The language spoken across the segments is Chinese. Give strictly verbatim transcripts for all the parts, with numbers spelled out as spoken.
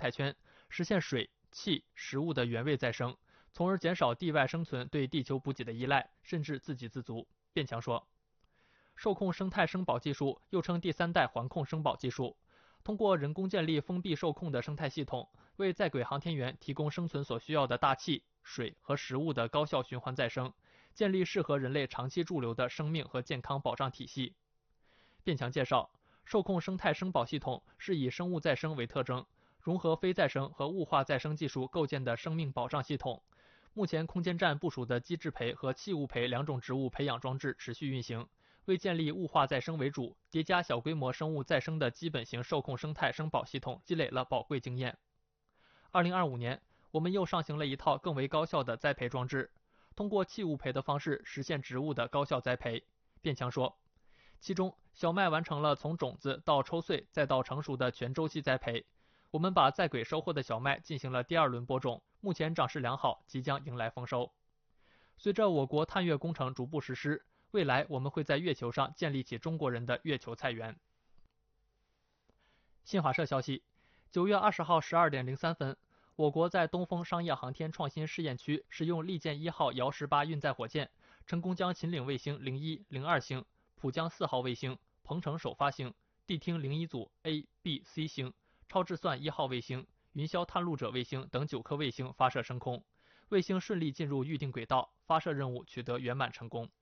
态圈，实现水、气、食物的原位再生，从而减少地外生存对地球补给的依赖，甚至自给自足。卞强说，受控生态生保技术又称第三代环控生保技术，通过人工建立封闭受控的生态系统，为在轨航天员提供生存所需要的大气、水和食物的高效循环再生，建立适合人类长期驻留的生命和健康保障体系。卞强介绍，受控生态生保系统是以生物再生为特征，融合非再生和物化再生技术构建的生命保障系统。目前空间站部署的基质培和器物培两种植物培养装置持续运行，为建立物化再生为主、叠加小规模生物再生的基本型受控生态生保系统积累了宝贵经验。二零二五年，我们又上行了一套更为高效的栽培装置，通过器物培的方式实现植物的高效栽培。卞强说，其中小麦完成了从种子到抽穗再到成熟的全周期栽培。我们把在轨收获的小麦进行了第二轮播种，目前长势良好，即将迎来丰收。随着我国探月工程逐步实施，未来我们会在月球上建立起中国人的月球菜园。新华社消息，九月二十号十二点零三分，我国在东风商业航天创新试验区使用利剑一号遥十八运载火箭，成功将秦岭卫星零一、零二星、浦江四号卫星、鹏程首发星、地听零一组 A、B、C 星、超质算一号卫星、云霄探路者卫星等九颗卫星发射升空，卫星顺利进入预定轨道，发射任务取得圆满成功。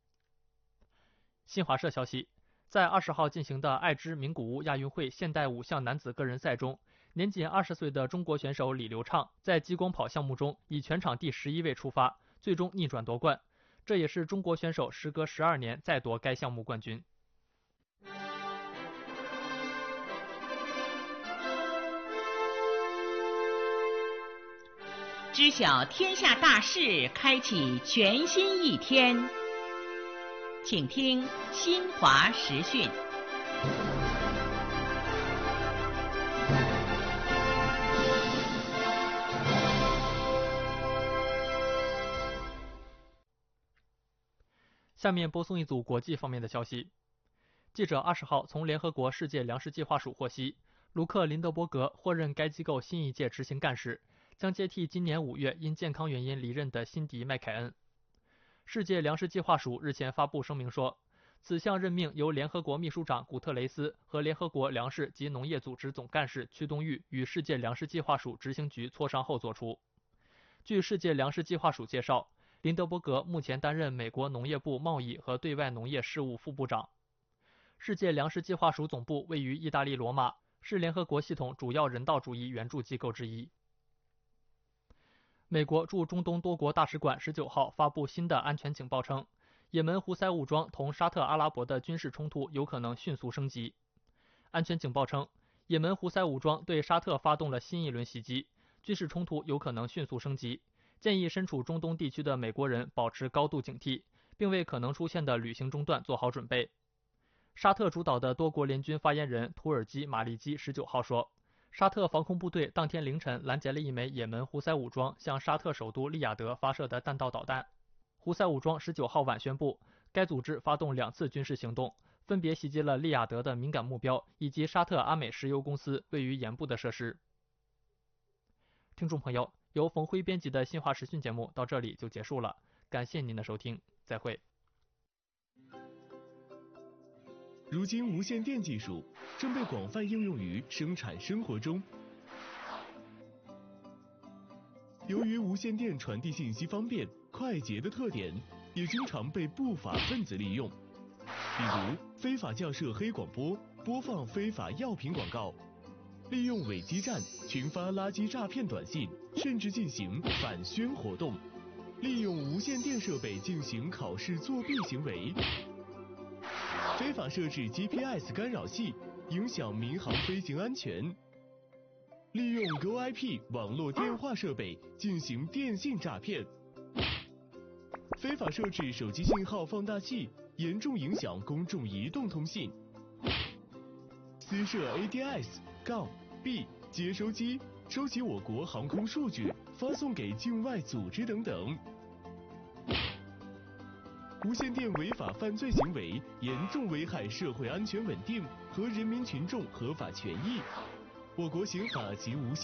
新华社消息，在二十号进行的爱知名古屋亚运会现代五项男子个人赛中，年仅二十岁的中国选手李流畅在激光跑项目中以全场第十一位出发，最终逆转夺冠，这也是中国选手时隔十二年再夺该项目冠军。 知晓天下大事，开启全新一天。请听新华时讯。 下面播送一组国际方面的消息。记者二十号从联合国世界粮食计划署获悉，卢克·林德伯格获任该机构新一届执行干事，将接替今年五月因健康原因离任的辛迪·麦凯恩。世界粮食计划署日前发布声明说，此项任命由联合国秘书长古特雷斯和联合国粮食及农业组织总干事屈冬玉与世界粮食计划署执行局磋商后作出。据世界粮食计划署介绍，林德伯格目前担任美国农业部贸易和对外农业事务副部长。世界粮食计划署总部位于意大利罗马，是联合国系统主要人道主义援助机构之一。美国驻中东多国大使馆十九号发布新的安全警报称，也门胡塞武装同沙特阿拉伯的军事冲突有可能迅速升级。安全警报称，也门胡塞武装对沙特发动了新一轮袭击，军事冲突有可能迅速升级，建议身处中东地区的美国人保持高度警惕，并为可能出现的旅行中断做好准备。沙特主导的多国联军发言人土耳其马利基十九号说，沙特防空部队当天凌晨拦截了一枚也门胡塞武装向沙特首都利雅得发射的弹道导弹。胡塞武装十九号晚宣布，该组织发动两次军事行动，分别袭击了利雅得的敏感目标以及沙特阿美石油公司位于盐部的设施。听众朋友，由冯辉编辑的新华时讯节目到这里就结束了，感谢您的收听，再会。 如今无线电技术正被广泛应用于生产生活中。由于无线电传递信息方便、快捷的特点，也经常被不法分子利用，比如非法架设黑广播、播放非法药品广告，利用伪基站群发垃圾诈骗短信，甚至进行反宣活动，利用无线电设备进行考试作弊行为。非法设置 G P S 干扰器，影响民航飞行安全；利用 Go I P 网络电话设备进行电信诈骗；非法设置手机信号放大器，严重影响公众移动通信；私设 A D S-B 接收机，收集我国航空数据，发送给境外组织等等。无线电违法犯罪行为严重危害社会安全稳定和人民群众合法权益。我国刑法及无线